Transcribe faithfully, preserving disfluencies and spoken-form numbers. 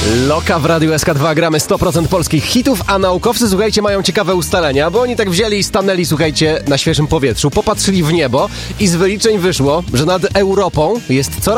Loka w Radiu S K dwa, gramy sto procent polskich hitów, a naukowcy, słuchajcie, mają ciekawe ustalenia, bo oni tak wzięli i stanęli, słuchajcie, na świeżym powietrzu, popatrzyli w niebo i z wyliczeń wyszło, że nad Europą jest coraz